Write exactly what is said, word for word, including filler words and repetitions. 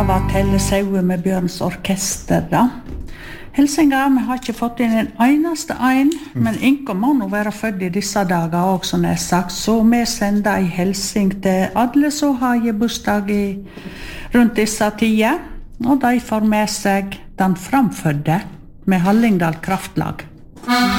var Telle Saue med Bjørns orkester da. Hilsinga, vi har ikke fått inn en eneste ein, men Inko må nå være født i disse dager også, som jeg sagt, så vi sender en hilsing til alle som har bursdag i rundt disse tider, og de får med seg den framfødde med Hallingdal Kraftlag.